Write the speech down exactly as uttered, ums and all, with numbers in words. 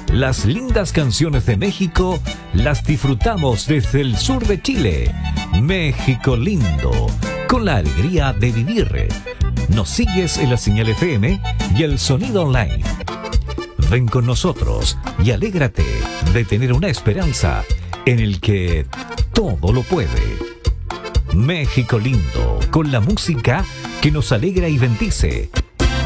Las lindas canciones de México las disfrutamos desde el sur de Chile. México lindo, con la alegría de vivir. Nos sigues en la señal F M y el sonido online. Ven con nosotros y alégrate de tener una esperanza en el que todo lo puede. México lindo, con la música que nos alegra y bendice.